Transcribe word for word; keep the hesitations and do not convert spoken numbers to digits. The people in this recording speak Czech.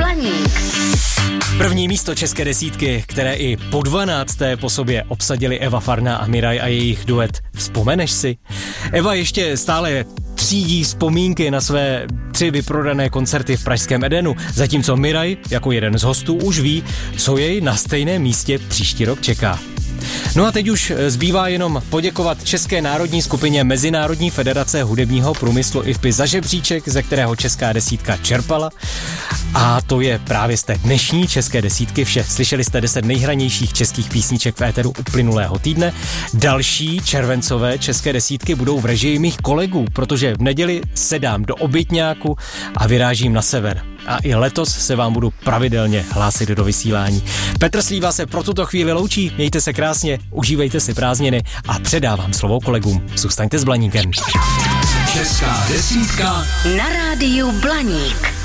Blaník. První místo české desítky, které i po dvanácté po sobě obsadili Eva Farná a Miraj a jejich duet Vzpomeneš si? Eva ještě stále třídí vzpomínky na své tři vyprodané koncerty v pražském Edenu, zatímco Miraj, jako jeden z hostů, už ví, co jej na stejném místě příští rok čeká. No a teď už zbývá jenom poděkovat České národní skupině Mezinárodní federace hudebního průmyslu I F P I za žebříček, ze kterého česká desítka čerpala. A to je právě z té dnešní české desítky vše. Slyšeli jste deset nejhranějších českých písniček v éteru uplynulého týdne. Další červencové české desítky budou v režii mých kolegů, protože v neděli sedám do Obytňáku a vyrážím na sever. A i letos se vám budu pravidelně hlásit do vysílání. Petr Slíva se pro tuto chvíli loučí, mějte se krásně, užívejte si prázdniny a předávám slovo kolegům. Zůstaňte s Blaníkem. Česká desítka na rádiu Blaník.